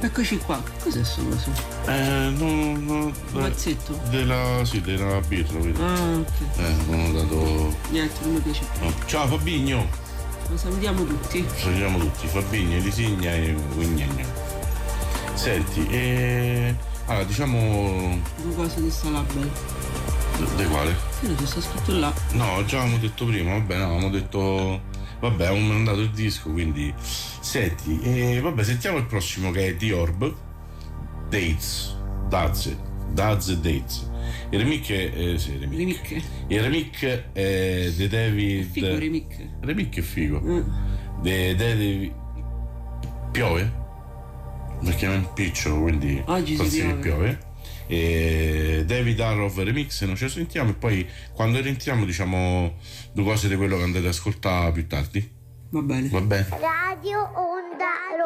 Eccoci qua. Cos'è solo su? No. Un mazzetto? Della birra, quindi. Ah, ok. Non ho dato. Niente, non mi piace più. No. Ciao Fabigno! Lo salutiamo tutti. Salutiamo tutti, Fabigno, Lisigna e Guignagno. Senti, allora diciamo. Due cose di sta label. De quale? Che non sta scritto là. No, già avevamo detto prima, vabbè, no, avevamo detto. Vabbè, avevamo mandato il disco, quindi. Senti, vabbè, sentiamo il prossimo che è The Orb. Dates. Daz e Dates. Il remix è. Sì, Remix. Il remix è The David. Figo remix. Remix è figo. The David. Piove? Perché non è un picciolo, quindi. Oggi si piove. E David Arrow remix, non ce lo sentiamo e poi quando rientriamo diciamo due cose di quello che andate ad ascoltare più tardi. Va bene. Va bene. Radio Onda